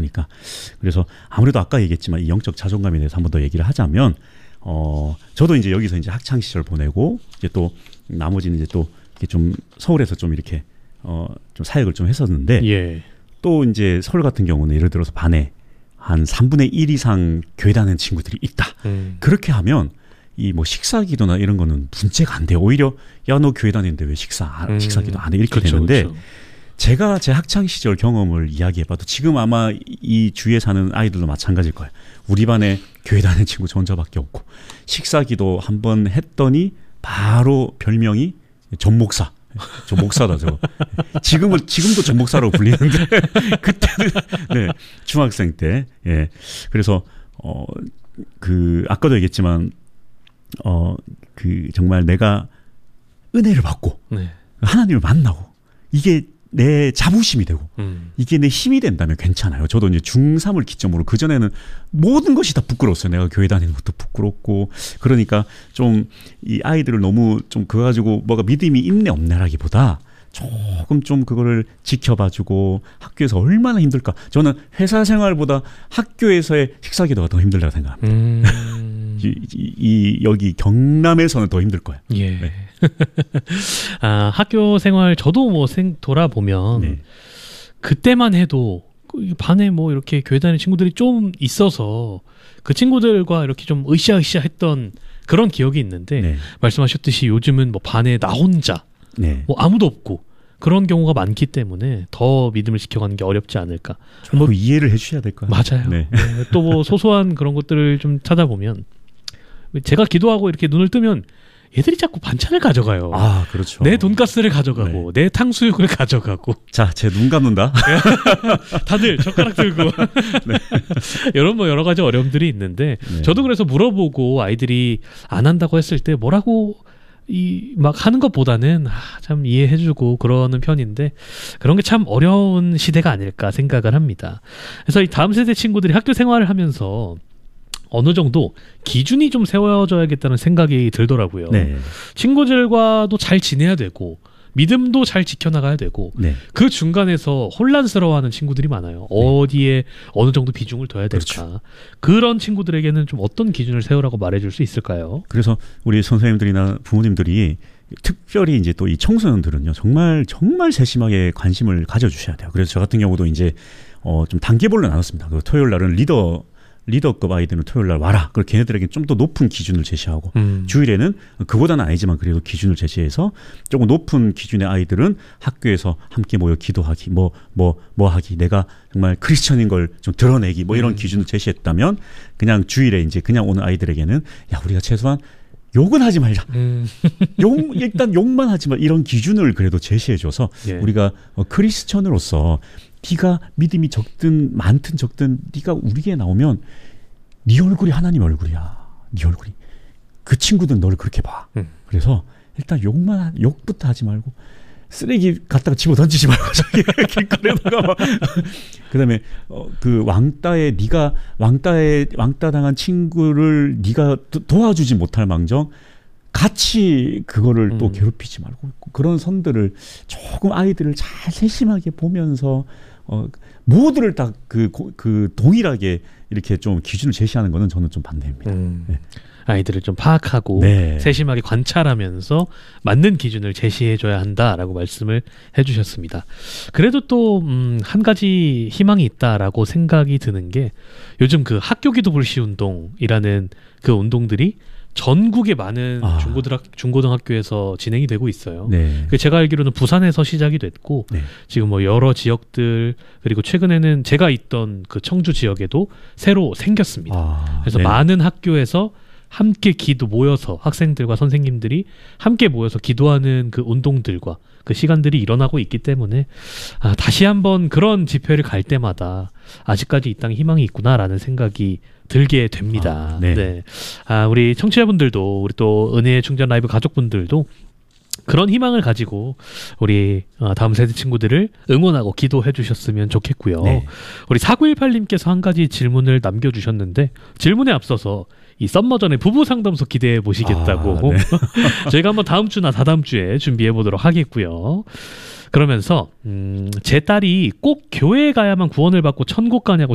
보니까. 그래서 아무래도 아까 얘기했지만 이 영적 자존감에 대해서 한 번 더 얘기를 하자면 저도 이제 여기서 이제 학창 시절 보내고 이제 또 나머지는 이제 또 이렇게 좀 서울에서 좀 이렇게 좀 사역을 좀 했었는데 예. 또 이제 서울 같은 경우는 예를 들어서 반에 한 3분의 1 이상 교회 다니는 친구들이 있다. 그렇게 하면 이 뭐 식사기도나 이런 거는 문제가 안 돼요. 오히려 야 너 교회 다니는데 왜 식사기도 안 해 이렇게 그렇죠, 되는데 그렇죠. 제가 제 학창 시절 경험을 이야기해봐도 지금 아마 이 주위에 사는 아이들도 마찬가지일 거예요. 우리 반에 교회 다니는 친구 저 혼자밖에 없고 식사기도 한번 했더니 바로 별명이 전목사. 저 목사다 저. 지금도 전목사라고 불리는데 그때는 네 중학생 때 예 그래서 그 아까도 얘기했지만 그 정말 내가 은혜를 받고 네. 하나님을 만나고 이게 내 자부심이 되고 이게 내 힘이 된다면 괜찮아요. 저도 이제 중3을 기점으로 그전에는 모든 것이 다 부끄러웠어요. 내가 교회 다니는 것도 부끄럽고 그러니까 좀 이 아이들을 너무 좀 그거 가지고 뭐가 믿음이 있네 없네라기보다 조금 좀 그거를 지켜봐주고 학교에서 얼마나 힘들까. 저는 회사 생활보다 학교에서의 식사기도가 더 힘들다고 생각합니다. 여기 경남에서는 더 힘들 거예요. 예. 네. 아, 학교 생활 저도 뭐 돌아보면 네. 그때만 해도 반에 뭐 이렇게 교회 다니는 친구들이 좀 있어서 그 친구들과 이렇게 좀 으쌰으쌰 했던 그런 기억이 있는데 네. 말씀하셨듯이 요즘은 뭐 반에 나 혼자 네. 뭐 아무도 없고 그런 경우가 많기 때문에 더 믿음을 지켜가는 게 어렵지 않을까. 뭐 이해를 해주셔야 될 거예요. 맞아요. 네. 네. 또 뭐 소소한 그런 것들을 좀 찾아보면 제가 기도하고 이렇게 눈을 뜨면 얘들이 자꾸 반찬을 가져가요. 아, 그렇죠. 내 돈가스를 가져가고 내 탕수육을 가져가고. 자, 제 눈 감는다. 다들 젓가락 들고. 네. 이런 뭐 여러 가지 어려움들이 있는데 네. 저도 그래서 물어보고 아이들이 안 한다고 했을 때 뭐라고 막 하는 것보다는 참 이해해주고 그러는 편인데 그런 게 참 어려운 시대가 아닐까 생각을 합니다. 그래서 이 다음 세대 친구들이 학교 생활을 하면서 어느 정도 기준이 좀 세워져야겠다는 생각이 들더라고요. 네. 친구들과도 잘 지내야 되고 믿음도 잘 지켜나가야 되고 네. 그 중간에서 혼란스러워하는 친구들이 많아요. 어디에 어느 정도 비중을 둬야 될까. 그렇죠. 그런 친구들에게는 좀 어떤 기준을 세우라고 말해줄 수 있을까요? 그래서 우리 선생님들이나 부모님들이 특별히 이제 또 이 청소년들은요 정말 세심하게 관심을 가져주셔야 돼요. 그래서 저 같은 경우도 이제 좀 단계별로 나눴습니다. 그 토요일 날은 리더급 아이들은 토요일 날 와라. 그리고 걔네들에게 좀 더 높은 기준을 제시하고 주일에는 그보다는 아니지만 그래도 기준을 제시해서 조금 높은 기준의 아이들은 학교에서 함께 모여 기도하기 뭐 하기 내가 정말 크리스천인 걸 좀 드러내기 뭐 이런 기준을 제시했다면 그냥 주일에 이제 그냥 오는 아이들에게는 야 우리가 최소한 욕은 하지 말자. 일단 욕만 하지 말 이런 기준을 그래도 제시해줘서 예. 우리가 크리스천으로서 네가 믿음이 적든 많든 적든 네가 우리에게 나오면 네 얼굴이 하나님 얼굴이야. 네 얼굴이. 그 친구들은 너를 그렇게 봐. 그래서 일단 욕부터 하지 말고 쓰레기 갖다가 집어 던지지 말고 저기 길거리에다가 그다음에 그 왕따에 네가 왕따 당한 친구를 네가 도와주지 못할 망정 같이 그거를 또 괴롭히지 말고 그런 선들을 조금 아이들을 잘 세심하게 보면서 모두를 다 그 동일하게 이렇게 좀 기준을 제시하는 거는 저는 좀 반대입니다. 네. 아이들을 좀 파악하고 네. 세심하게 관찰하면서 맞는 기준을 제시해줘야 한다라고 말씀을 해주셨습니다. 그래도 또 한 가지 희망이 있다라고 생각이 드는 게 요즘 그 학교기도 불시 운동이라는 그 운동들이 전국의 많은 중고등학교에서 진행이 되고 있어요. 네. 제가 알기로는 부산에서 시작이 됐고 네. 지금 뭐 여러 지역들 그리고 최근에는 제가 있던 그 청주 지역에도 새로 생겼습니다. 그래서 네. 많은 학교에서 함께 모여서 학생들과 선생님들이 함께 모여서 기도하는 그 운동들과 그 시간들이 일어나고 있기 때문에 다시 한번 그런 집회를 갈 때마다 아직까지 이 땅에 희망이 있구나라는 생각이 들게 됩니다. 네. 우리 청취자분들도 우리 또 은혜의 충전 라이브 가족분들도 그런 희망을 가지고 우리 다음 세대 친구들을 응원하고 기도해 주셨으면 좋겠고요. 네. 우리 4918님께서 한 가지 질문을 남겨주셨는데 질문에 앞서서 이 썸머전의 부부 상담소 기대해 보시겠다고 네. 저희가 한번 다음 주나 다다음 주에 준비해 보도록 하겠고요. 그러면서 제 딸이 꼭 교회에 가야만 구원을 받고 천국 가냐고